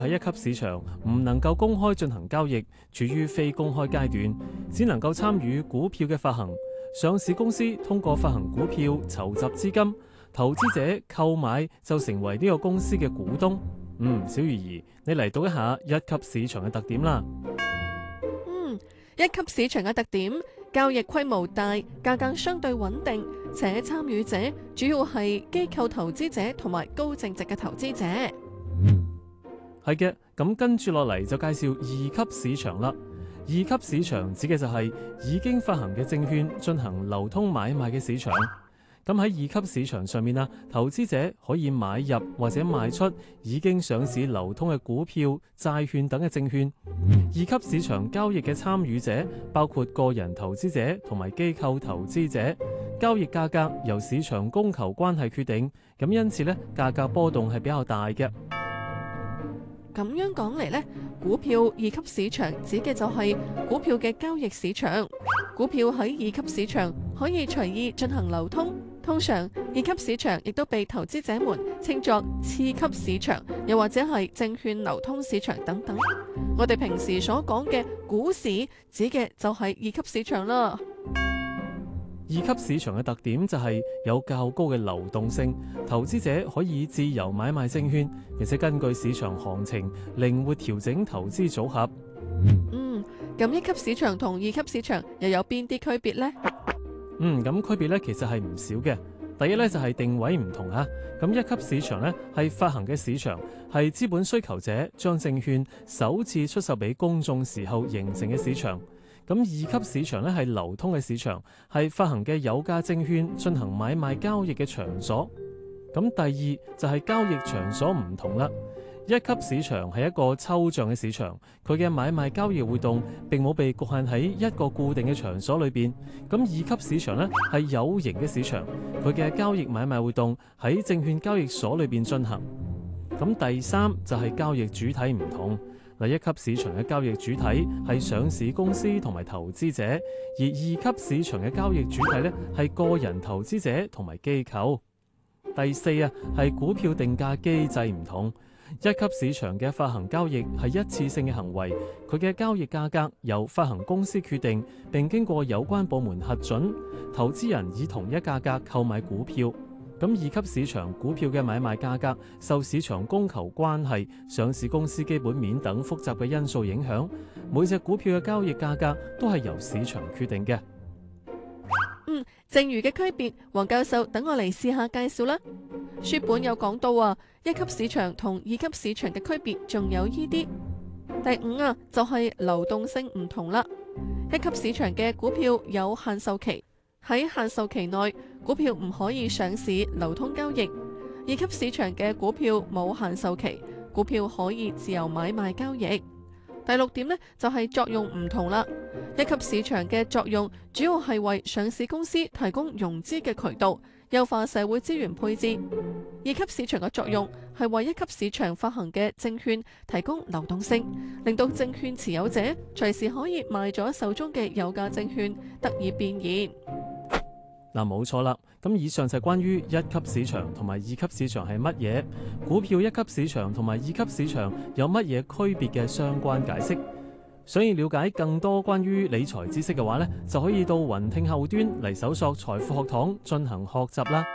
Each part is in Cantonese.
喺一級市場唔能夠公開進行交易，處於非公開階段，只能夠參與股票嘅發行。上市公司通過發行股票籌集資金，投資者購買就成為呢個公司嘅股東。小魚兒，你嚟讀一下一級市場嘅特點啦。 一級市場嘅特點，交易規模大，價格相對穩定，且參與者主要係機構投資者同埋高淨值嘅投資者。 係嘅，咁跟住落嚟就介紹二級市場啦。二級市場指嘅就係已經發行嘅證券進行流通買賣嘅市場。咁喺二級市場上面啊，投資者可以買入或者賣出已經上市流通嘅股票、債券等嘅證券。二級市場交易嘅參與者包括個人投資者同埋機構投資者。交易價格由市場供求關係決定，咁因此呢，價格波動係比較大嘅。 咁樣講嚟呢，股票二級市場指嘅就係股票嘅交易市場。股票喺二級市場可以隨意進行流通。通常二級市場亦都被投資者們稱作次級市場，又或者係證券流通市場等等。我哋平時所講嘅股市指嘅就係二級市場啦。 二級市場嘅特點就係有較高嘅流動性，投資者可以自由買賣證券，而且根據市場行情靈活調整投資組合。 咁一級市場同二級市場又有邊啲區別呢？ 咁區別咧其實係唔少嘅。第一咧就係定位唔同啊。咁一級市場咧係發行嘅市場，係資本需求者將證券首次出售俾公眾時候形成嘅市場。咁二級市場咧係流通嘅市場，係發行嘅有價證券進行買賣交易嘅場所。咁第二就係交易場所唔同啦。一級市場係一個抽象嘅市場，佢嘅買賣交易活動並冇被局限喺一個固定嘅場所裏邊。咁二級市場呢係有形嘅市場，佢嘅交易買賣活動喺證券交易所裏邊進行。咁第三就係交易主體唔同。一級市場嘅交易主體係上市公司同埋投資者，而二級市場嘅交易主體呢係個人投資者同埋機構。第四係股票定價機制唔同。一級市場嘅發行交易係一次性嘅行為，佢嘅交易價格由發行公司決定，並經過有關部門核准，投資人以同一價格購買股票。咁二級市場股票嘅買賣價格受市場供求關係、上市公司基本面等複雜嘅因素影響，每隻股票嘅交易價格都係由市場決定嘅。 剩餘嘅區別，黃教授等我嚟試下介紹啦。書本有講到一級市場同二級市場嘅區別仲有依啲。第五就係流動性唔同啦。一級市場嘅股票有限售期，喺限售期內股票唔可以上市流通交易。二級市場嘅股票冇限售期，股票可以自由買賣交易。第六點呢，就係作用唔同啦。一級市場嘅作用主要係為上市公司提供融資嘅渠道，優化社會資源配置。二級市場嘅作用係為一級市場發行嘅證券提供流動性，令到證券持有者隨時可以賣咗手中嘅有價證券，得以變現。 冇錯啦。咁以上就係關於一級市場同埋二級市場係乜嘢，股票一級市場同埋二級市場有乜嘢區別嘅相關解釋。想要了解更多關於理財知識嘅話呢，就可以到雲聽客戶端嚟搜索財富學堂進行學習啦。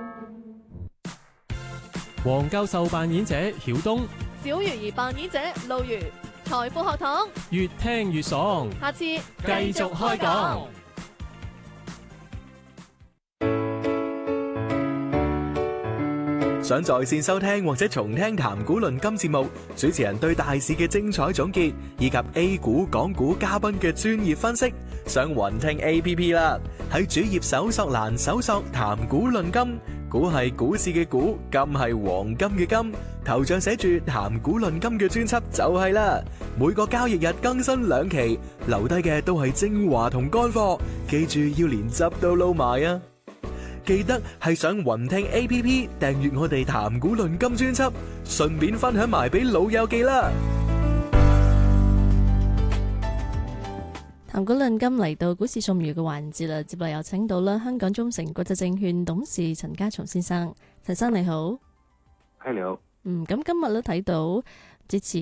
黃教授扮演者曉東， 小魚兒扮演者路如，財富學堂越聽越爽， 下次繼續開講。 想在線收聽或者重聽談股論金節目，主持人對大市嘅精彩總結，以及 A 股、港股嘉賓嘅專業分析，上雲聽 APP 啦。喺主頁搜索欄搜索談股論金，股係股市嘅股，金係黃金嘅金，頭像寫住談股論金嘅專輯就係啦。每個交易日更新2期，留低嘅都係精華同乾貨，記住要連汁都撈埋啊！記得係上雲聽 APP 訂閱我哋談股論金專輯，順便分享埋俾老友記啦。 談股論金嚟到股市掃描嘅環節啦，接落有請到啦香港中誠國際證券董事陳家松先生。陳生你好。 係你好。 咁今日都睇到支持。